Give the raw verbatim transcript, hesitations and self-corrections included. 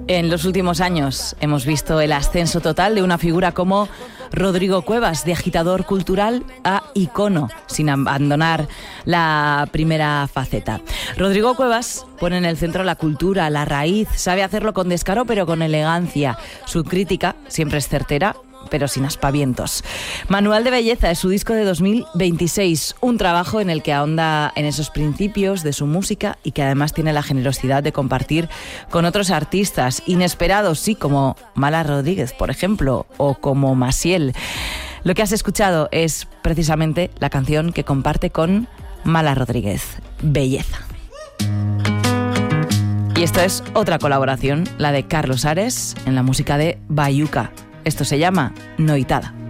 En los últimos años hemos visto el ascenso total de una figura como Rodrigo Cuevas, de agitador cultural a icono, sin abandonar la primera faceta. Rodrigo Cuevas pone en el centro la cultura, la raíz, sabe hacerlo con descaro pero con elegancia. Su crítica siempre es certera, pero sin aspavientos. Manual de Belleza es su disco de dos mil veintiséis, un trabajo en el que ahonda en esos principios de su música y que además tiene la generosidad de compartir con otros artistas inesperados, sí, como Mala Rodríguez, por ejemplo, o como Maciel. Lo que has escuchado es precisamente la canción que comparte con Mala Rodríguez, Belleza. Y esto es otra colaboración, la de Carlos Ares, en la música de Bayuca. Esto se llama Noitada.